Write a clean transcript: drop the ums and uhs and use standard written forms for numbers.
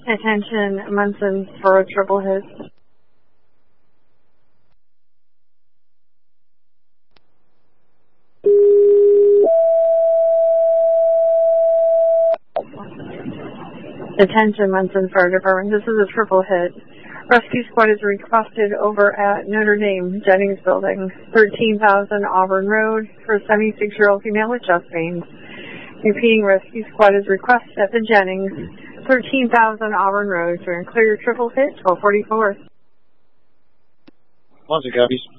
Attention, Munson for a triple hit. Attention, Munson Fire Department. This is a triple hit. Rescue squad is requested over at Notre Dame Jennings Building, 13,000 Auburn Road, for a 76-year-old female with chest pains. Repeating, rescue squad is requested at the Jennings, 13,000 Auburn Road, to clear your triple hit, 1244. Munson copies.